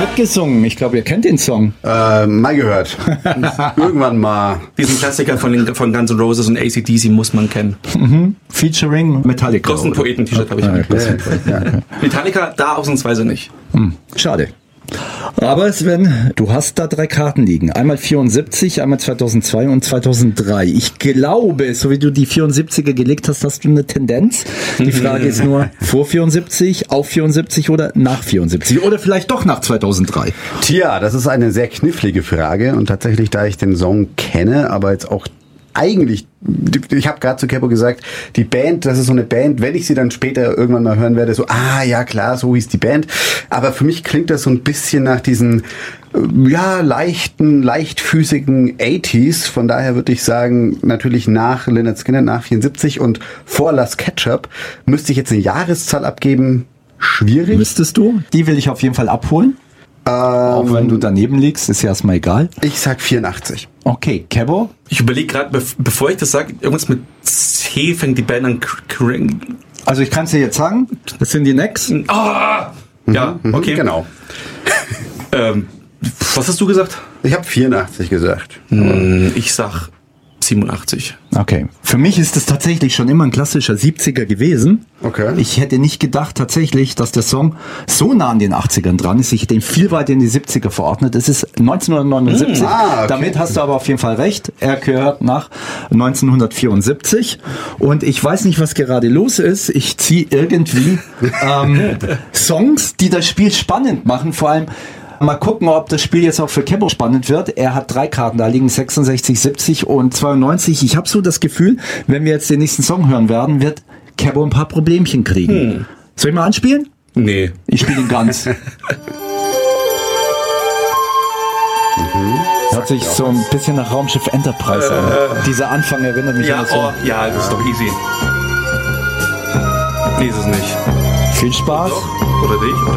mitgesungen. Ich glaube, ihr kennt den Song. Mal gehört. Irgendwann mal. Diesen Klassiker von Guns N' Roses und AC/DC muss man kennen. Featuring Metallica. Das ist ein Poeten-T-Shirt, habe ich Okay. Metallica da ausnahmsweise nicht. Schade. Aber Sven, du hast da 3 Karten liegen. Einmal 74, einmal 2002 und 2003. Ich glaube, so wie du die 74er gelegt hast, hast du eine Tendenz. Die Frage ist nur, vor 74, auf 74 oder nach 74? Oder vielleicht doch nach 2003? Tja, das ist eine sehr knifflige Frage. Und tatsächlich, da ich den Song kenne, aber jetzt auch eigentlich, ich habe gerade zu Keppo gesagt, die Band, das ist so eine Band, wenn ich sie dann später irgendwann mal hören werde, so, ja klar, so hieß die Band. Aber für mich klingt das so ein bisschen nach diesen, leichtfüßigen 80s. Von daher würde ich sagen, natürlich nach Lynyrd Skynyrd, nach 74 und vor Last Ketchup müsste ich jetzt eine Jahreszahl abgeben. Schwierig. Müsstest du? Die will ich auf jeden Fall abholen. Auch wenn du daneben liegst, ist ja erstmal egal. Ich sag 84. Okay, Keppo? Ich überlege gerade, bevor ich das sage, irgendwas mit C fängt die Band an. Also ich kann es dir jetzt sagen, das sind die Necks. Ja, okay. Genau. Was hast du gesagt? Ich habe 84 gesagt. Ich sag 87. Okay. Für mich ist es tatsächlich schon immer ein klassischer 70er gewesen. Okay. Ich hätte nicht gedacht tatsächlich, dass der Song so nah an den 80ern dran ist. Ich hätte ihn viel weiter in die 70er verordnet. Es ist 1979. Okay. Damit hast du aber auf jeden Fall recht. Er gehört nach 1974. Und ich weiß nicht, was gerade los ist. Ich ziehe irgendwie Songs, die das Spiel spannend machen. Vor allem mal gucken, ob das Spiel jetzt auch für Keppo spannend wird. Er hat 3 Karten da liegen, 66, 70 und 92. Ich habe so das Gefühl, wenn wir jetzt den nächsten Song hören werden, wird Keppo ein paar Problemchen kriegen. Soll ich mal anspielen? Nee. Ich spiele ihn ganz. Hört sich so ein bisschen nach Raumschiff Enterprise an. Dieser Anfang erinnert mich an so. Ja, das ist doch easy. Nee, ist es nicht. Viel Spaß. Oder dich?